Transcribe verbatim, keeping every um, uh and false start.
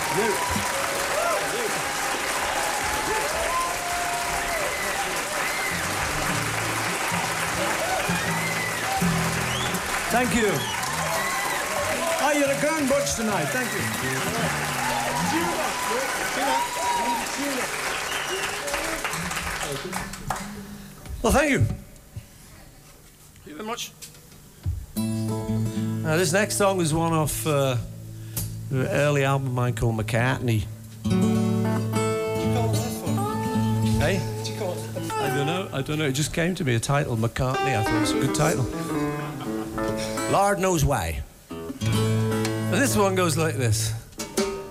Thank you. Oh, you're a grand bunch tonight. Thank you. Well, thank you. Thank you very much. Now, this next song is one off uh, an early album of mine called McCartney. What did you call that for? Hey? What did you call it? I don't know. I don't know. It just came to me, a title, McCartney. I thought it was a good title. Lord knows why. And this one goes like this.